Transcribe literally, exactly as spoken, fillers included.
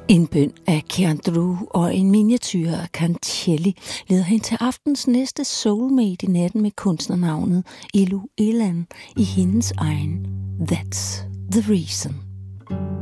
En bøn af Keandru og en miniatyr af Cancelli leder hen til aftens næste soulmate i natten med kunstnernavnet Elu Elan i hendes egen That's the Reason.